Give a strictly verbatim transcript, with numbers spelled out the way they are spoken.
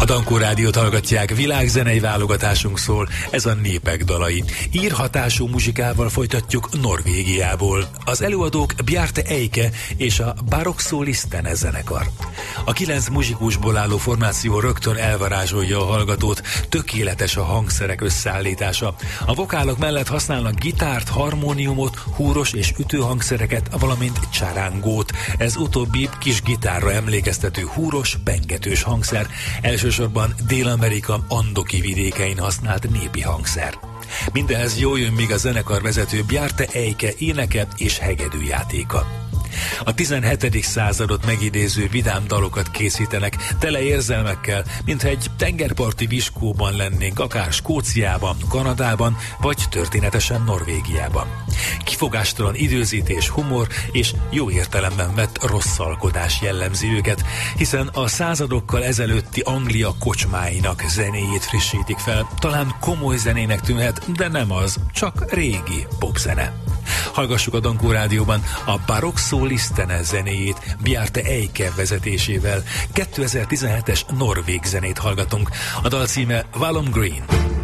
Dankó Rádiót hallgatják, világzenei válogatásunk szól, ez a Népek dalai. Írhatású muzsikával folytatjuk Norvégiából. Az előadók Bjarte Eike és a Barok Solistene zenekar. A kilenc muzsikusból álló formáció rögtön elvarázsolja a hallgatót, tökéletes a hangszerek összeállítása. A vokálok mellett használnak gitárt, harmóniumot, húros és ütőhangszereket, valamint csarángót. Ez utóbbi kis gitárra emlékeztető húros, pengetős hangszer, elsősorban Dél-Amerika andoki vidékein használt népi hangszer. Mindenhez jól jön még a zenekar vezető Bjarte Eike éneke és hegedűjátéka. A tizenhetedik századot megidéző vidám dalokat készítenek, tele érzelmekkel, mintha egy tengerparti viskóban lennénk, akár Skóciában, Kanadában, vagy történetesen Norvégiában. Kifogástalan időzítés, humor és jó értelemben vett rosszalkodás jellemzi őket, hiszen a századokkal ezelőtti Anglia kocsmáinak zenéjét frissítik fel. Talán komoly zenének tűnhet, de nem az, csak régi popzene. Hallgassuk a Dankó Rádióban a Barok Solistene zenéjét Bjarte Eike vezetésével. kétezer-tizenhetes norvég zenét hallgatunk. A dal címe Valom Green.